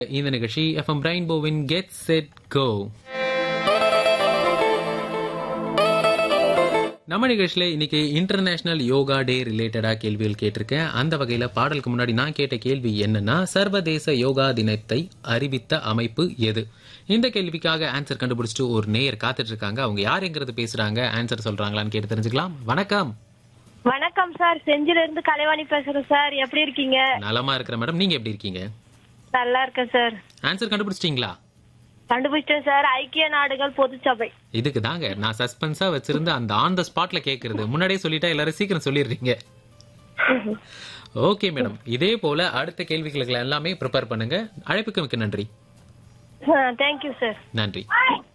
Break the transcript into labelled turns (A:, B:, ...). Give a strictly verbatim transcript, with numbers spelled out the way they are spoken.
A: இந்த நிகழ்ச்சி FM ரெயின்போவின் get set go. நம்ம நிகழ்ச்சியில இன்னைக்கு இன்டர்நேஷனல் யோகா டே ரிலேட்டடா கேள்விகள் கேட்டிருக்கேன். அந்த வகையில பாடலுக்கு முன்னாடி நான் கேட்ட கேள்வி என்னன்னா, சர்வதேச யோகா தினத்தை அறிவித்த அமைப்பு எது? இந்த கேள்விக்காக ஆன்சர் கண்டுபிடிச்சிட்டு ஒரு நேயர் காத்துட்டு இருக்காங்க. அவங்க யாருங்கிறது பேசுறாங்க, ஆன்சர் சொல்றாங்களான்னு கேட்டு தெரிஞ்சுக்கலாம். வணக்கம்.
B: வணக்கம் சார், செஞ்சில இருந்து கலைவாணி பேசுறேன் சார். எப்படி இருக்கீங்க?
A: நலமா இருக்கிற மேடம், நீங்க எப்படி இருக்கீங்க?
B: நல்லா இருக்கேன் சார்.
A: ஆன்சர் கண்டுபிடிச்சிட்டீங்களா?
B: கண்டுபிடிச்சேன் சார். ஐக்கிய நாடுகள் பொதுச்சபை.
A: இதுக்கு தாங்க நான் சஸ்பென்ஸா வச்சிருந்து அந்த ஆன் த ஸ்பாட்ல கேக்குறது. முன்னாடியே சொல்லிட்டா எல்லாரும் சீக்கிரம் சொல்லிடுறீங்க. ஓகே மேடம், இதே போல அடுத்த கேள்விகளுக்கு எல்லாமே ப்ரிப்பேர் பண்ணுங்க. அழைப்புக்கு மிக்க நன்றி.
B: Thank you sir.
A: நன்றி.